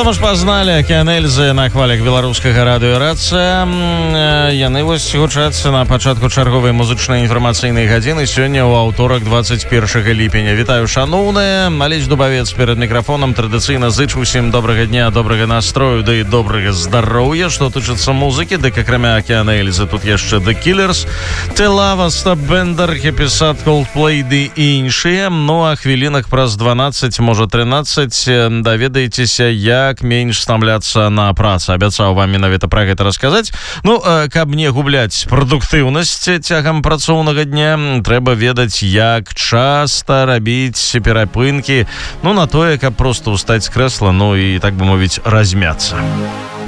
Вядома ж, пазналі Акіянэльзы на хвалях беларускага радыё «Рацыя». Яны вось гучаць на пачатку чарговай музычнай інфармацыйнай гадзіны сёння ў аўторак 21 ліпеня. Вітаю, шаноўныя. Алесь Дубавец перад мікрафонам традыцыйна зычу усім добрага дня, добрага настрою, да і добрага здароўя. Што тычыцца музыкі, дык акрамя Акіянэльзы тут яшчэ The Killers, Телава, Стаббендер, Хепісад, Coldplay ды іншыя. Ну а хвілінах праз 12, можа 13 даведаецеся, як менш стамляцца на працы. Абяцаў вам менавіта пра гэта расказаць. Ну, каб не губляць прадуктыўнасць цягам працоўнага дня, трэба ведаць, як часта рабіць перапынкі, ну, на тое, каб проста ўстаць з крэсла, ну і, так бы мовіць, размяцца.